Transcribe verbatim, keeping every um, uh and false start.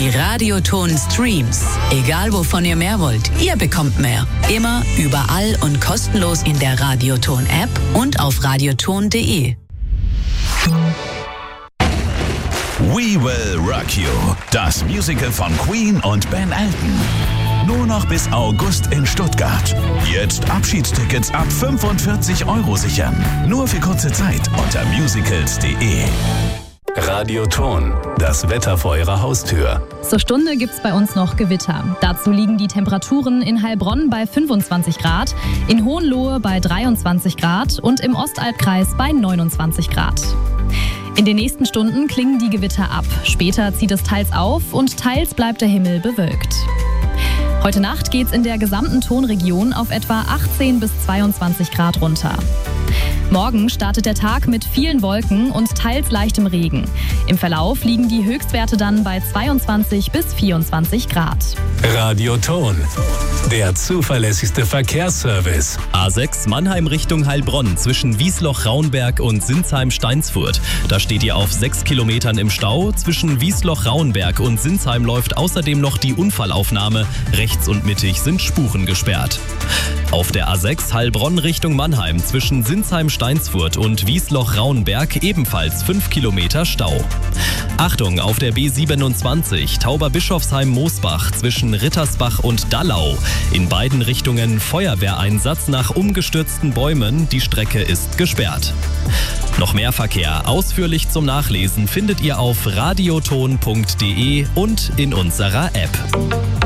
Die Radioton-Streams. Egal wovon ihr mehr wollt, ihr bekommt mehr. Immer, überall und kostenlos in der Radioton-App und auf radioton punkt de. We Will Rock You. Das Musical von Queen und Ben Elton. Nur noch bis August in Stuttgart. Jetzt Abschiedstickets ab fünfundvierzig Euro sichern. Nur für kurze Zeit unter musicals punkt de. Radioton, das Wetter vor Ihrer Haustür. Zur Stunde gibt's bei uns noch Gewitter. Dazu liegen die Temperaturen in Heilbronn bei fünfundzwanzig Grad, in Hohenlohe bei dreiundzwanzig Grad und im Ostalbkreis bei neunundzwanzig Grad. In den nächsten Stunden klingen die Gewitter ab. Später zieht es teils auf und teils bleibt der Himmel bewölkt. Heute Nacht geht's in der gesamten Tonregion auf etwa achtzehn bis zweiundzwanzig Grad runter. Morgen startet der Tag mit vielen Wolken und teils leichtem Regen. Im Verlauf liegen die Höchstwerte dann bei zweiundzwanzig bis vierundzwanzig Grad. Radioton, der zuverlässigste Verkehrsservice. A sechs Mannheim Richtung Heilbronn zwischen Wiesloch-Rauenberg und Sinsheim-Steinsfurt. Da steht ihr auf sechs Kilometern im Stau. Zwischen Wiesloch-Rauenberg und Sinsheim läuft außerdem noch die Unfallaufnahme. Rechts und mittig sind Spuren gesperrt. Auf der A sechs Heilbronn Richtung Mannheim zwischen Sinsheim-Steinsfurt und Wiesloch-Rauenberg ebenfalls fünf Kilometer Stau. Achtung, auf der B siebenundzwanzig Tauberbischofsheim-Moosbach zwischen Rittersbach und Dallau. In beiden Richtungen Feuerwehreinsatz nach umgestürzten Bäumen. Die Strecke ist gesperrt. Noch mehr Verkehr ausführlich zum Nachlesen findet ihr auf radioton punkt de und in unserer App.